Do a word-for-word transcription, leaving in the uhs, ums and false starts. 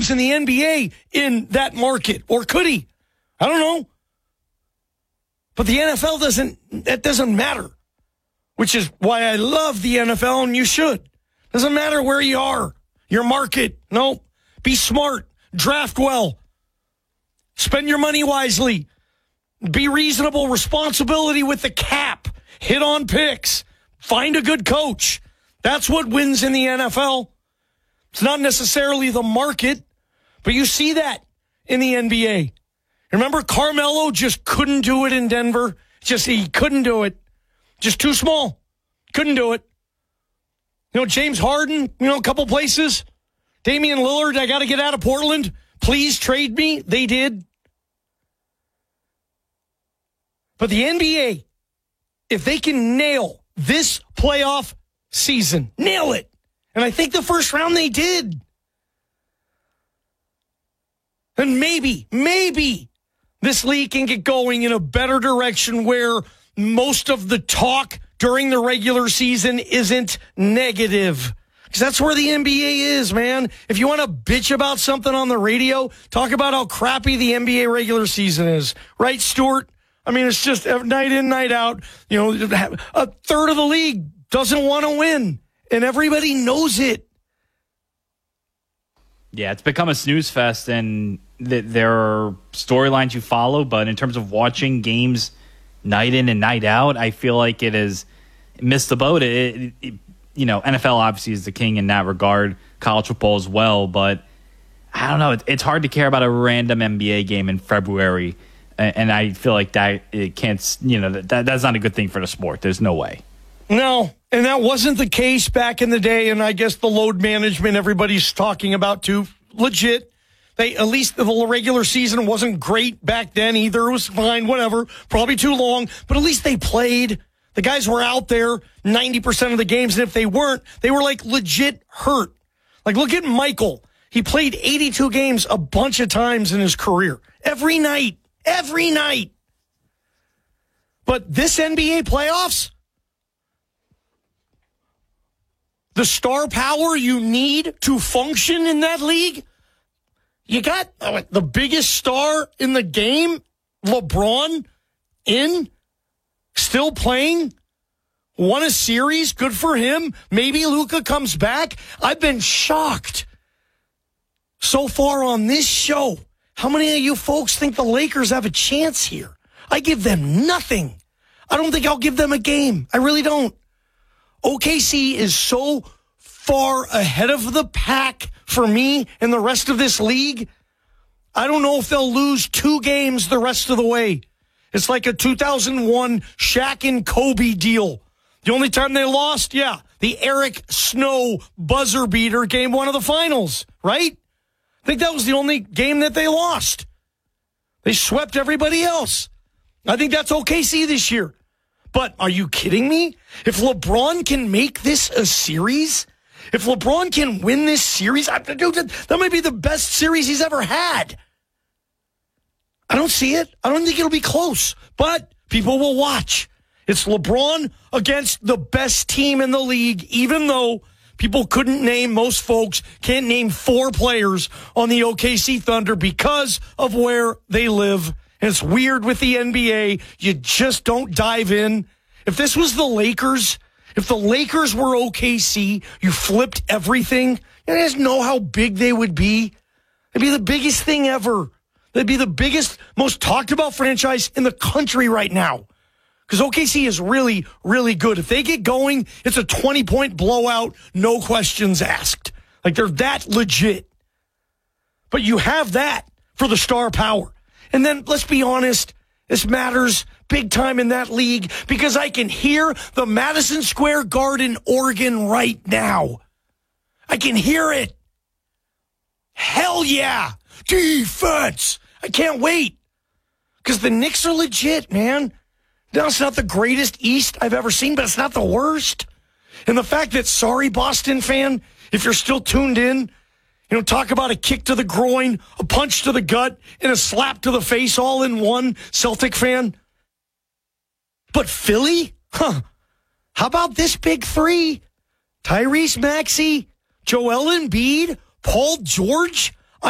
teams in the N B A in that market, or could he? I don't know. But the N F L doesn't, that doesn't matter, which is why I love the N F L, and you should. Doesn't matter where you are, your market. No, be smart, draft well, spend your money wisely, be reasonable, responsibility with the cap, hit on picks, find a good coach. That's what wins in the N F L. It's not necessarily the market, but you see that in the N B A. Remember, Carmelo just couldn't do it in Denver. Just, he couldn't do it. Just too small. Couldn't do it. You know, James Harden, you know, a couple places. Damian Lillard, I got to get out of Portland. Please trade me. They did. But the N B A, if they can nail this playoff season, nail it. And I think the first round they did. And maybe, maybe this league can get going in a better direction where most of the talk during the regular season isn't negative. Because that's where the N B A is, man. If you want to bitch about something on the radio, talk about how crappy the N B A regular season is. Right, Stuart? I mean, it's just night in, night out. You know, a third of the league doesn't want to win, and everybody knows it. Yeah, it's become a snooze fest, and th- there are storylines you follow, but in terms of watching games night in and night out, I feel like it has missed the boat. It, it, it, you know, N F L obviously is the king in that regard, college football as well, but I don't know. It, it's hard to care about a random N B A game in February, and, and I feel like that it can't, you know, that that's not a good thing for the sport. There's no way. No, and that wasn't the case back in the day, and I guess the load management everybody's talking about too, legit. They at least the regular season wasn't great back then either. It was fine, whatever, probably too long, but at least they played. The guys were out there ninety percent of the games, and if they weren't, they were like legit hurt. Like, look at Michael. He played eighty-two games a bunch of times in his career. Every night. Every night. But this N B A playoffs, the star power you need to function in that league, you got uh, the biggest star in the game, LeBron, in, still playing, won a series, good for him. Maybe Luka comes back. I've been shocked so far on this show. How many of you folks think the Lakers have a chance here? I give them nothing. I don't think I'll give them a game. I really don't. O K C is so far ahead of the pack for me and the rest of this league. I don't know if they'll lose two games the rest of the way. It's like a two thousand one Shaq and Kobe deal. The only time they lost, yeah, the Eric Snow buzzer beater game one of the finals, right? I think that was the only game that they lost. They swept everybody else. I think that's O K C this year. But are you kidding me? If LeBron can make this a series, if LeBron can win this series, I, dude, that might be the best series he's ever had. I don't see it. I don't think it'll be close, but people will watch. It's LeBron against the best team in the league, even though people couldn't name, most folks can't name four players on the O K C Thunder because of where they live. And it's weird with the N B A. You just don't dive in. If this was the Lakers, if the Lakers were O K C, you flipped everything, you guys know how big they would be. They'd be the biggest thing ever. They'd be the biggest, most talked about franchise in the country right now. Because O K C is really, really good. If they get going, it's a twenty-point blowout, no questions asked. Like, they're that legit. But you have that for the star power. And then, let's be honest, this matters big time in that league because I can hear the Madison Square Garden organ right now. I can hear it. Hell yeah. Defense. I can't wait. Because the Knicks are legit, man. Now, it's not the greatest East I've ever seen, but it's not the worst. And the fact that, sorry, Boston fan, if you're still tuned in, you know, talk about a kick to the groin, a punch to the gut, and a slap to the face all in one, Celtic fan. But Philly? Huh. How about this big three? Tyrese Maxey, Joel Embiid, Paul George?